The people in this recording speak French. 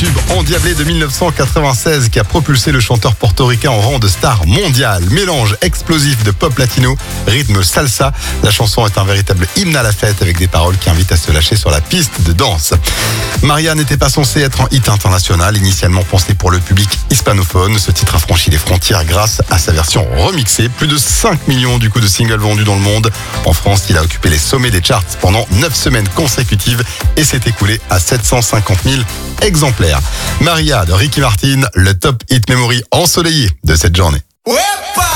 tube endiablé de 1996 qui a propulsé le chanteur portoricain en rang de star mondiale. Mélange explosif de pop latino, rythme salsa. La chanson est un véritable hymne à la fête avec des paroles qui invitent à se lâcher sur la piste de danse. Maria n'était pas censée être un hit international, initialement pensé pour le public hispanophone. Ce titre a franchi les frontières grâce à sa version remixée. Plus de 5 millions du coup de singles vendus dans le monde. En France, il a occupé les sommets des charts pendant 9 semaines consécutives et s'est écoulé à 750 000 exemplaires. Maria de Ricky Martin, le top hit memory ensoleillé de cette journée.